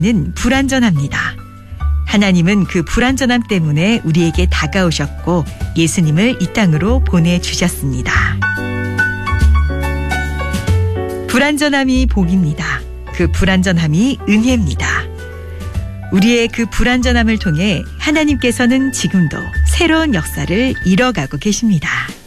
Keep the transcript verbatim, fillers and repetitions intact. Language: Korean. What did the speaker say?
는 불완전합니다. 하나님은 그 불완전함 때문에 우리에게 다가오셨고 예수님을 이 땅으로 보내주셨습니다. 불완전함이 복입니다. 그 불완전함이 은혜입니다. 우리의 그 불완전함을 통해 하나님께서는 지금도 새로운 역사를 이뤄가고 계십니다.